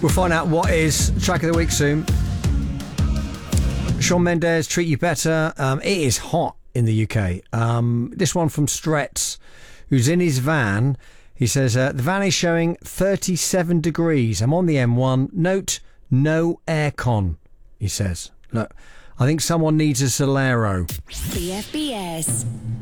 We'll find out what is track of the week soon. Shawn Mendes, Treat You Better. It is hot in the UK. This one from Stretz, who's in his van. He says, the van is showing 37 degrees. I'm on the M1. Note, no aircon, he says. Look, I think someone needs a Solero. BFBS.